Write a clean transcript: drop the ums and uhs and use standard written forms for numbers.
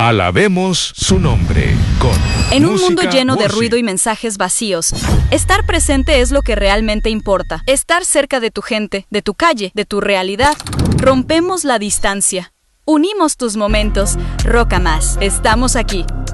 Alabemos su nombre con En un mundo lleno de worship. ruido y mensajes vacíos, estar presente es lo que realmente importa. Estar cerca de tu gente, de tu calle, de tu realidad. Rompemos la distancia. Unimos tus momentos. Roca Más. Estamos aquí.